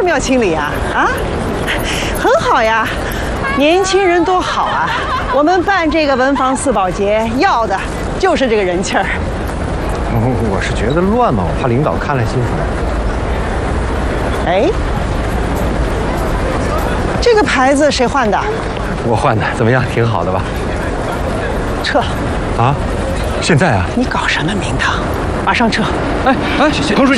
么要清理啊？啊，很好呀，年轻人多好啊！我们办这个文房四宝节，要的就是这个人气儿。 我是觉得乱嘛，我怕领导看了心烦。 哎，这个牌子谁换的？ 我换的，怎么样？挺好的吧？ 撤。 啊？现在啊？ 你搞什么名堂？马上撤！ 哎，彭书记。